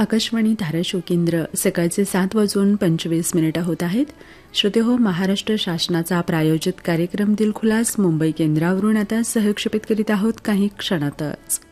आकाशवाणी धाराशिव केंद्र सकाळचे 7:25 होत आहेत. श्रोतेहो, महाराष्ट्र शासनाचा प्रायोजित कार्यक्रम दिलखुलास मुंबई केंद्रावरून आता सहक्षेपित करीत आहोत काही क्षणातच.